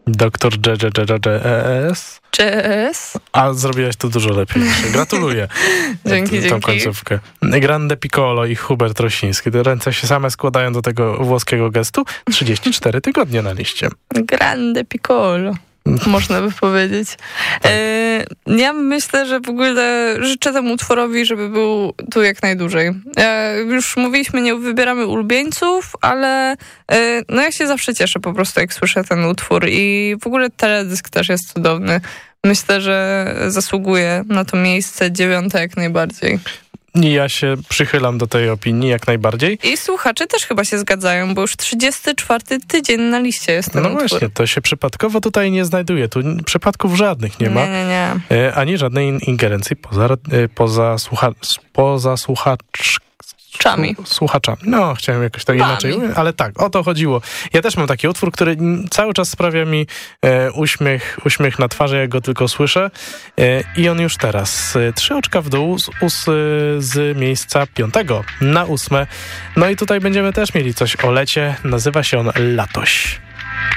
Doktor JS. JS. A zrobiłaś to dużo lepiej. Gratuluję. Dzięki. Tą końcówkę. Grande Piccolo i Hubert Rosiński. Te ręce się same składają do tego włoskiego gestu. 34 tygodnie na liście. Grande Piccolo. Można by powiedzieć. Ja myślę, że w ogóle życzę temu utworowi, żeby był tu jak najdłużej. Już mówiliśmy, nie wybieramy ulubieńców, ale no ja się zawsze cieszę po prostu, jak słyszę ten utwór i w ogóle teledysk też jest cudowny. Myślę, że zasługuje na to miejsce 9 jak najbardziej. I ja się przychylam do tej opinii jak najbardziej. I słuchacze też chyba się zgadzają, bo już 34 tydzień na liście jest ten utwór. No właśnie, to się przypadkowo tutaj nie znajduje. Tu przypadków żadnych nie ma. Nie. Ani żadnej ingerencji poza słuchaczami. No, chciałem jakoś tak inaczej, ale tak, o to chodziło. Ja też mam taki utwór, który cały czas sprawia mi uśmiech na twarzy, jak go tylko słyszę. I on już teraz 3 oczka w dół z miejsca 5 na 8. No i tutaj będziemy też mieli coś o lecie. Nazywa się on Latoś.